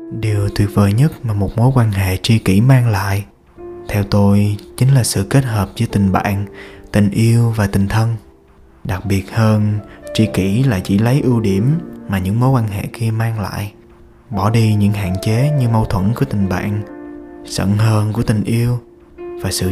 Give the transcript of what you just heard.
Điều tuyệt vời nhất mà một mối quan hệ tri kỷ mang lại, theo tôi, chính là sự kết hợp giữa tình bạn, tình yêu và tình thân. Đặc biệt hơn, tri kỷ là chỉ lấy ưu điểm mà những mối quan hệ kia mang lại, bỏ đi những hạn chế như mâu thuẫn của tình bạn, giận hờn của tình yêu và sự